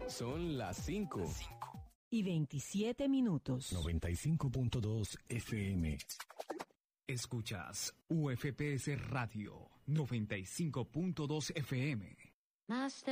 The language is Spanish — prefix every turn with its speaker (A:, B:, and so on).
A: Son las 5.
B: 5:27.
A: 95.2 FM.
C: Escuchas UFPS Radio 95.2 FM.